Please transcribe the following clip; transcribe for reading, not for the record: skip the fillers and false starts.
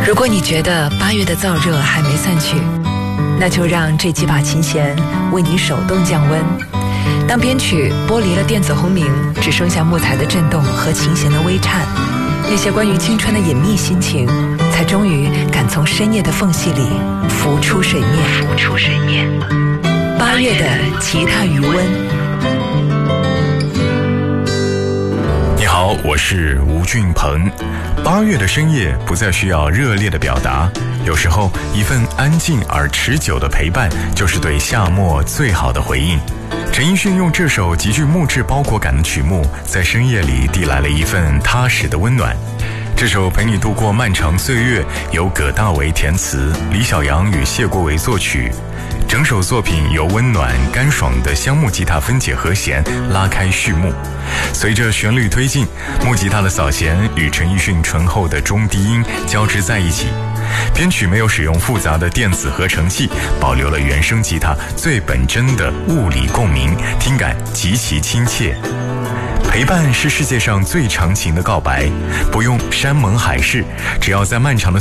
如果你觉得8月的燥热还没散去，那就让这几把琴弦为你手动降温。当编曲剥离了电子轰鸣，只剩下木材的震动和琴弦的微颤，那些关于青春的隐秘心情，才终于敢从深夜的缝隙里浮出水面。8月的吉他余温。 你好，我是吴俊鹏。8月的深夜不再需要热烈的表达，有时候一份安静而持久的陪伴，就是对夏末最好的回应。陈奕迅用这首极具木质包裹感的曲目，在深夜里递来了一份踏实的温暖。这首陪你度过漫长岁月，由葛大为填词，李小阳与谢国维作曲。整首作品由温暖干爽的香木吉他分解和弦拉开序幕，随着旋律推进，木吉他的扫弦与陈奕迅醇厚的中低音交织在一起。编曲没有使用复杂的电子合成器，保留了原声吉他最本真的物理共鸣，听感极其亲切。陪伴是世界上最长情的告白，不用山盟海誓，只要在漫长的